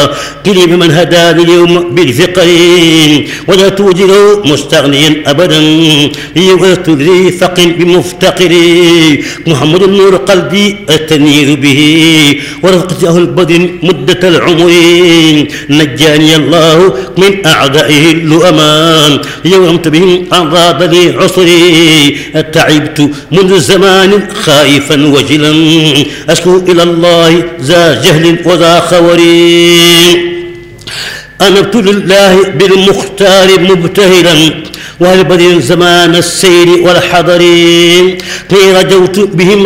قلي بمن هداني اليوم بالفقر ولا توجد مستغنيا أبدا ولست ذي فقر بمفتقري محمد نور قلبي التنير به ورفقته البدن مدة العمر نجاني الله من أعدائه اللؤمان يومت بهم أنراضني عصري تعبت منذ زمان خائفا وجلا أشكو إلى الله ذا جهل وذا خوري أنبت لله بالمختار مبتهلا وهل بدر زمان السير والحضر رجوت بهم